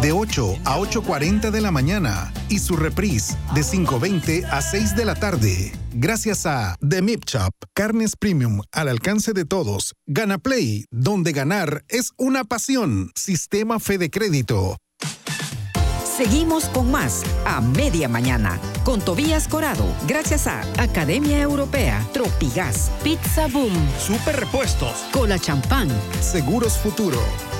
de 8 a 8:40 de la mañana y su reprise de 5:20 a 6 de la tarde. Gracias a The Meat Shop, carnes premium al alcance de todos. Gana Play, donde ganar es una pasión. Sistema Fede Crédito. Seguimos con más a media mañana con Tobías Corado, gracias a Academia Europea, Tropigas, Pizza Boom, Super Repuestos, Cola Champán, Seguros Futuro.